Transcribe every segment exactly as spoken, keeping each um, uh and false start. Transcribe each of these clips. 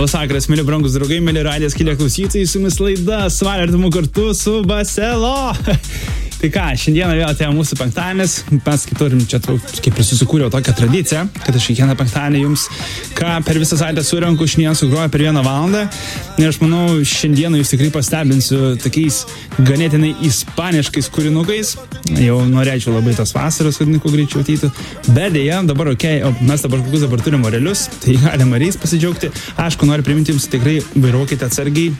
Labas vakaras, mėly brangus draugai, mėly radijos keliai klausytojai, su jumis laida Svalio artumu kartu su Baselo. Tai ką, šiandieną vėl atėjo mūsų penktadienis, mes kaip turim čia kaip ir susikūriau tokią tradiciją, kad aš kiekvieną penktadienį jums ką per visą savaitę surenku, šiandien sugroju per vieną valandą. Ir aš manau, šiandieną jūs tikrai pastebinsiu tokiais ganėtinai ispaniškais kūrinukais. Jau norėčiau labai tos vasaros, kad nieko greičiau ateitų. Bet dėja, dabar ok, o mes dabar kokius dabar turim orelius, tai galima reis pasidžiaugti. Aišku, noriu priminti jums, tikrai vairuokite atsargiai,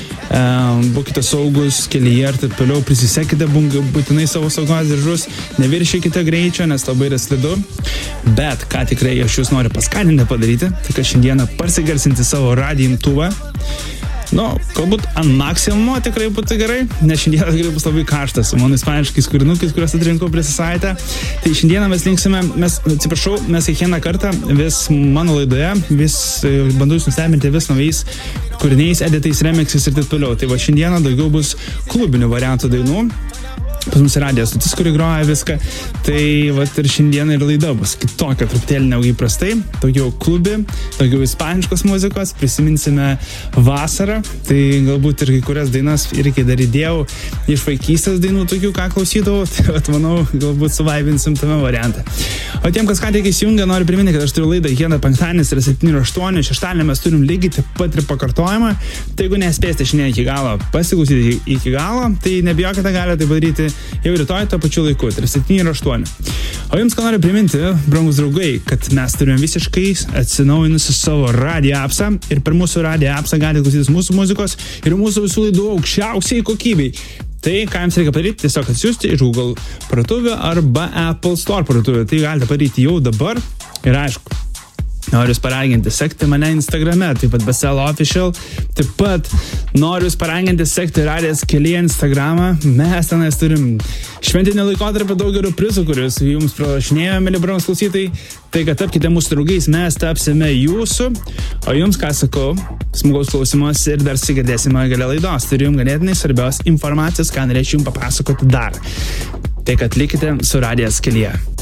būkite saugus kelyje ir taip toliau, prisisekite būtinai savo saugos diržus, neviršykite greičio, nes labai yra slidu. Bet ką tikrai aš jūs noriu paskatinti padaryti, tai kad šiandieną parsigarsinti savo radijo imtuvą. Nu, galbūt ant maksimumo tikrai būtų gerai, nes šiandieną tikrai bus labai karštas su mano ispaniškais kūrinukais, kuriuos atrinkau prieš savaitę. Tai šiandieną mes linksime, mes, atsiprašau, mes kiekvieną kartą vis mano laidoje, vis bandau jūs nustebinti vis naujais kūriniais, editais, remixais ir taip toliau. Tai va šiandieną daugiau bus klubinių variantų dainų. Pas mus radijas stotis, kuri groja viską, tai vat ir šiandieną ir laida bus kitokia, truputėlį negu įprastai, daugiau klubi, daugiau ispaniškos muzikos, prisiminsime vasarą, tai galbūt ir kai kurias dainas irgi dar įdėjau iš vaikystės dainų tokių, ką klausydavau, tai vat manau, galbūt suvaibinsim tame variantą. O tiem, kas ką tik įsijungia, noriu priminti, kad aš turiu laidą kiekvieną penktadienis yra septyni ir aštuoni, šeštadienį mes turim lygiai taip pat ir pakartojimą, tai jeigu nespėsite šiandien iki galo pasiklausyti iki galo, tai nebijokite, galite tai padaryti jau rytoj to pačiu laiku, tai yra septyni ir aštuoni. O jums ką noriu priminti, brangus draugai, kad mes turime visiškai atsinaujinusi savo radio appsą ir per mūsų radio appsą galite klausytis mūsų muzikos ir mūsų visų laidų aukščiausiai kokybei. Tai ką jums reikia padaryti, tiesiog atsiųsti iš Google parduotuvę arba Apple Store parduotuvę. Tai galite padaryti jau dabar ir aišku. Noriu jūs paraginti sekti mane Instagrame, taip pat Baselo Official, taip pat noriu jūs paraginti sekti radijas kelyje Instagramą, mes tenais turim šventinį laikotarpį daug gerų prizų, kuriuos jums pralašinėjo, mėly brangus klausytojai, tai kad tapkite mūsų draugais, mes tapsime jūsų, o jums, ką sakau, smagaus klausimos ir dar sigirdėsime gale laidos, turiu jums ganėtinai svarbios informacijos, ką norėčiau jums papasakoti dar, tai kad likite su radijas kelyje.